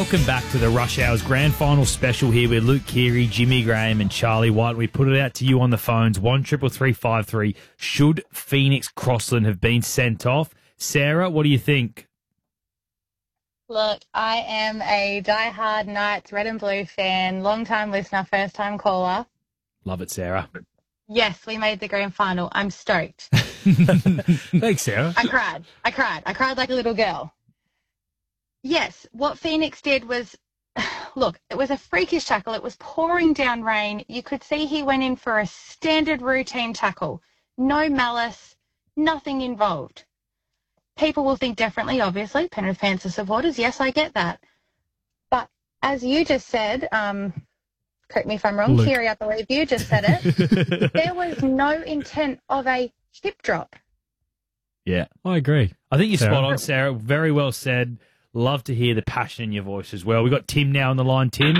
Welcome back to the Rush Hours Grand Final special here with Luke Keary, Jimmy Graham and Charlie White. We put it out to you on the phones, 133353. Should Phoenix Crossland have been sent off? Sarah, what do you think? Look, I am a diehard Knights red and blue fan, long-time listener, first-time caller. Love it, Sarah. Yes, we made the grand final. I'm stoked. Thanks, Sarah. I cried. I cried like a little girl. Yes, what Phoenix did was, look, it was a freakish tackle. It was pouring down rain. You could see he went in for a standard routine tackle. No malice, nothing involved. People will think differently, obviously. Penrith Panthers supporters, yes, I get that. But as you just said, correct me if I'm wrong, Keary, I believe you just said it, there was no intent of a hip drop. Yeah. I agree. I think you're spot on, Sarah. Very well said. Love to hear the passion in your voice as well. We've got Tim now on the line. Tim?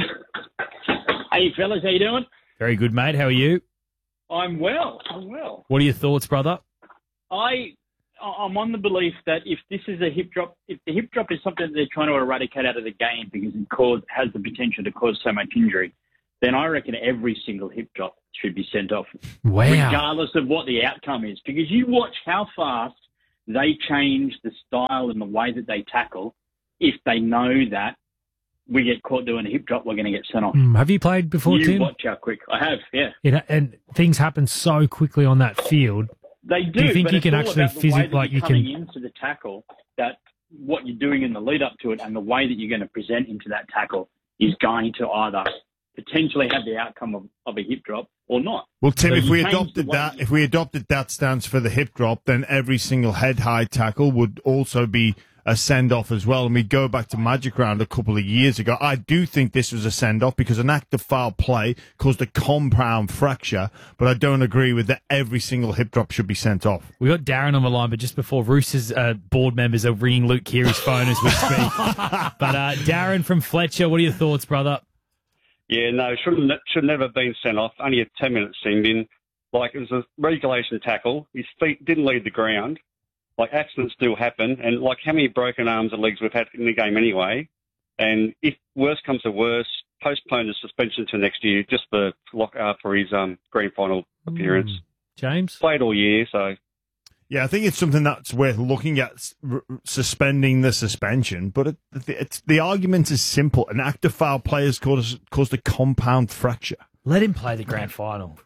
Hey, fellas, how you doing? Very good, mate. How are you? I'm well. What are your thoughts, brother? I'm on the belief that if this is a hip drop, if the hip drop is something that they're trying to eradicate out of the game because it has the potential to cause so much injury, then I reckon every single hip drop should be sent off, regardless of what the outcome is. Because you watch how fast they change the style and the way that they tackle. If they know that we get caught doing a hip drop, we're going to get sent off. Have you played before, Tim? You watch how quick. I have, yeah. And things happen so quickly on that field. They do. Do you think but you can it's all actually about the way that like you're you coming can into the tackle, that what you're doing in the lead up to it and the way that you're going to present into that tackle is going to either potentially have the outcome of a hip drop or not. Well, Tim, So if we adopted that stance for the hip drop, then every single head high tackle would also be a send-off as well. And we go back to Magic Round a couple of years ago. I do think this was a send-off because an act of foul play caused a compound fracture, but I don't agree with that every single hip drop should be sent off. We got Darren on the line, but just before Roosters board members are ringing Luke Keary's phone as we speak. But Darren from Fletcher, what are your thoughts, brother? Yeah, no, should never have been sent off. Only a 10-minute seamed in. Like, it was a regulation tackle. His feet didn't leave the ground. Like, accidents do happen, and like how many broken arms and legs we've had in the game anyway. And if worse comes to worse, postpone the suspension to next year just for his grand final appearance. James? Played all year, so. Yeah, I think it's something that's worth looking at, suspending the suspension. But the argument is simple. An act of foul play has caused a compound fracture. Let him play the grand final.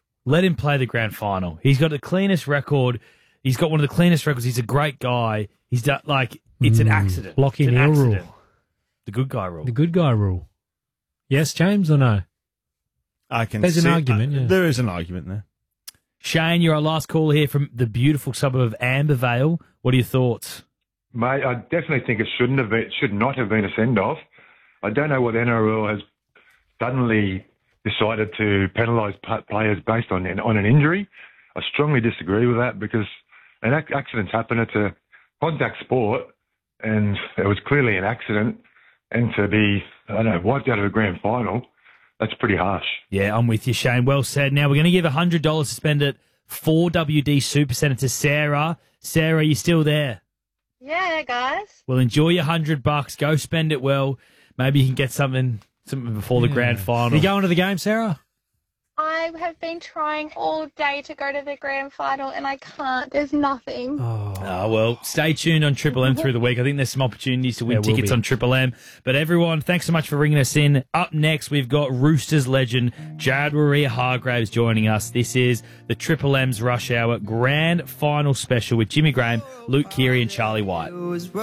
He's got the cleanest record. He's got one of the cleanest records. He's a great guy. He's done, it's an accident. Lockie Neal rule. The good guy rule. The good guy rule. Yes, James, or no? There's an argument. Yeah. There is an argument there. Shane, you're our last call here from the beautiful suburb of Ambervale. What are your thoughts? Mate, I definitely think it should not have been a send-off. I don't know what the NRL has suddenly decided to penalise players based on an injury. I strongly disagree with that because accidents happen. It's a contact sport, and it was clearly an accident. And to be, wiped out of a grand final, that's pretty harsh. Yeah, I'm with you, Shane. Well said. Now we're going to give $100 to spend at 4WD Supercentre to Sarah. Sarah, you still there? Yeah, guys. Well, enjoy your $100. Go spend it well. Maybe you can get something before the grand final. You going to the game, Sarah? I have been trying all day to go to the grand final and I can't. There's nothing. Well, stay tuned on Triple M through the week. I think there's some opportunities to win tickets on Triple M. But everyone, thanks so much for ringing us in. Up next, we've got Roosters legend Jared Waerea-Hargreaves joining us. This is the Triple M's Rush Hour Grand Final Special with Jimmy Graham, Luke Keary and Charlie White.